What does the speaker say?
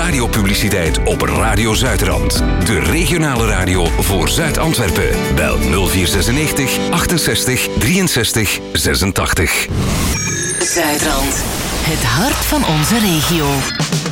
radiopubliciteit op Radio Zuidrand. De regionale radio voor Zuid-Antwerpen. Bel 0496 68 63 86. Zuidrand. Het hart van onze regio.